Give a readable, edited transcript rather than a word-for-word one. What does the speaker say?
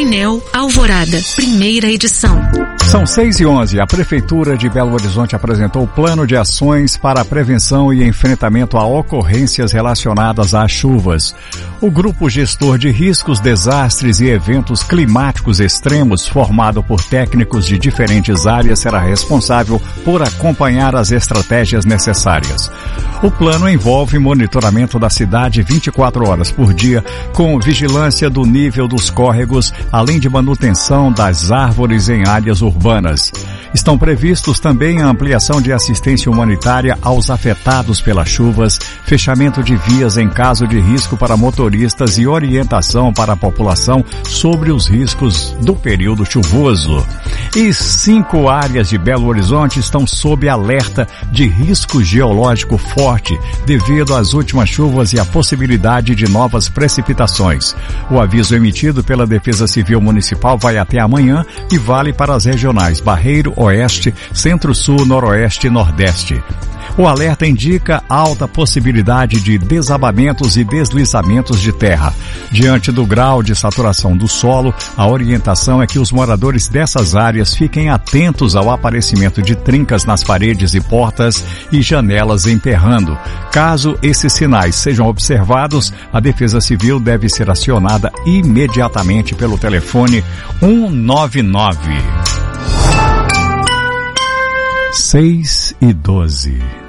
Enel Alvorada, primeira edição. São 6h11. A Prefeitura de Belo Horizonte apresentou o plano de ações para a prevenção e enfrentamento a ocorrências relacionadas às chuvas. O Grupo Gestor de Riscos, Desastres e Eventos Climáticos Extremos, formado por técnicos de diferentes áreas, será responsável por acompanhar as estratégias necessárias. O plano envolve monitoramento da cidade 24 horas por dia, com vigilância do nível dos córregos, além de manutenção das árvores em áreas urbanas. Estão previstos também a ampliação de assistência humanitária aos afetados pelas chuvas, fechamento de vias em caso de risco para motoristas e orientação para a população sobre os riscos do período chuvoso. E 5 áreas de Belo Horizonte estão sob alerta de risco geológico forte devido às últimas chuvas e à possibilidade de novas precipitações. O aviso emitido pela Defesa Civil Municipal vai até amanhã e vale para as regionais Barreiro, Oeste, Centro-Sul, Noroeste e Nordeste. O alerta indica alta possibilidade de desabamentos e deslizamentos de terra. Diante do grau de saturação do solo, a orientação é que os moradores dessas áreas fiquem atentos ao aparecimento de trincas nas paredes e portas e janelas emperrando. Caso esses sinais sejam observados, a Defesa Civil deve ser acionada imediatamente pelo telefone 199. 6h12.